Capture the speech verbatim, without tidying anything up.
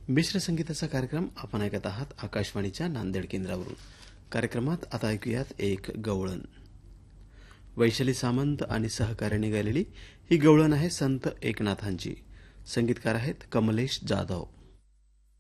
मिश्र संगीताचा कार्यक्रम आपण ऐकत आहात आकाशवाणीच्या नांदेड केंद्रावरून. कार्यक्रमात आता ऐकूयात एक गवळण. वैशाली सामंत आणि सहकार्याने गायलेली ही गवळण आहे संत एकनाथांची. संगीतकार आहेत कमलेश जाधव.